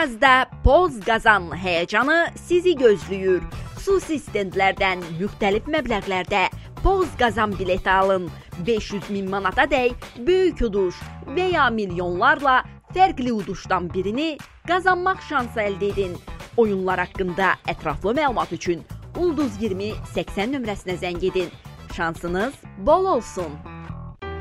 Arazda Poz Qazan həyəcanı sizi gözləyir. Xüsusi stendlərdən müxtəlif məbləğlərdə Poz Qazan bileti alın. 500.000 manata dək böyük uduş və ya milyonlarla fərqli uduşdan birini qazanmaq şansı əldə edin. Oyunlar haqqında ətraflı məlumat üçün Ulduz 20 80 nömrəsinə zəng edin. Şansınız bol olsun.